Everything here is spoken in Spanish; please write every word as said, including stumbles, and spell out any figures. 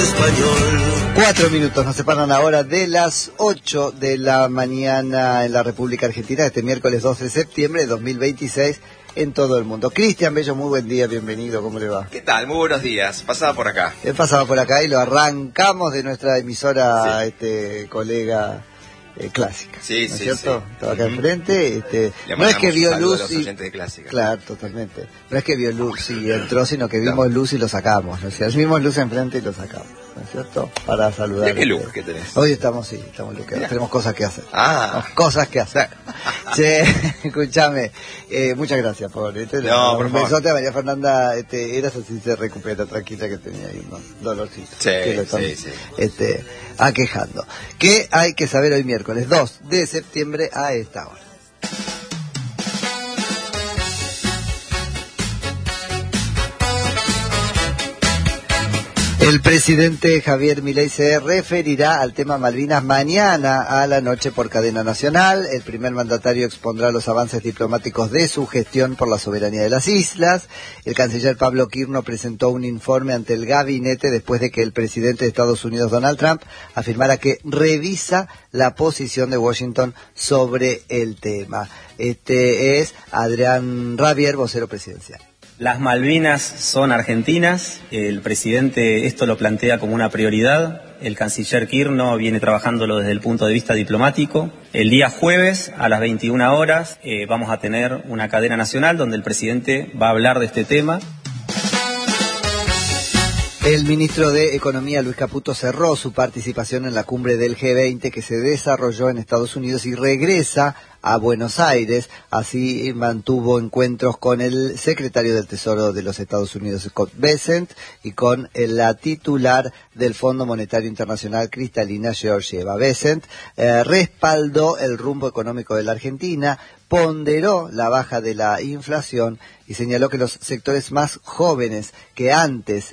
español. Cuatro minutos nos separan ahora de las ocho de la mañana en la República Argentina, este miércoles doce de septiembre de dos mil veintiséis en todo el mundo. Cristian Bello, muy buen día, bienvenido, ¿cómo le va? ¿Qué tal? Muy buenos días, pasaba por acá. He pasado por acá y lo arrancamos de nuestra emisora, sí. este colega eh, clásica. Sí, ¿no es sí, cierto? sí. Estaba acá enfrente. Este, Le no es que vio luz luz y... y... Clásica. Claro, totalmente. No es que vio luz y entró, sino que vimos no. luz y lo sacamos. ¿no? O sea, vimos luz enfrente y lo sacamos. ¿No es cierto? Para saludar. ¿De qué look que tenés? Hoy estamos, sí, estamos luqueados. Tenemos cosas que hacer. Ah. Tenemos cosas que hacer. Che, escúchame. Eh, muchas gracias por este. No, por un favor. besote a María Fernanda. Este, eras así se recupera, tranquila, que tenía ahí unos dolorcitos. Sí, que lo están, sí, sí. Este, aquejando. ¿Qué hay que saber hoy miércoles dos de septiembre a esta hora? El presidente Javier Milei se referirá al tema Malvinas mañana a la noche por cadena nacional. El primer mandatario expondrá los avances diplomáticos de su gestión por la soberanía de las islas. El canciller Pablo Quirno presentó un informe ante el gabinete después de que el presidente de Estados Unidos, Donald Trump, afirmara que revisa la posición de Washington sobre el tema. Este es Adrián Rabier, vocero presidencial. Las Malvinas son argentinas, el presidente esto lo plantea como una prioridad, el canciller Quirno viene trabajándolo desde el punto de vista diplomático. El día jueves a las veintiuna horas eh, vamos a tener una cadena nacional donde el presidente va a hablar de este tema. El ministro de Economía, Luis Caputo, cerró su participación en la cumbre del G veinte que se desarrolló en Estados Unidos y regresa a Buenos Aires. Así mantuvo encuentros con el secretario del Tesoro de los Estados Unidos, Scott Bessent, y con la titular del Fondo Monetario Internacional, Kristalina Georgieva. Bessent eh, respaldó el rumbo económico de la Argentina, ponderó la baja de la inflación y señaló que los sectores más jóvenes que antes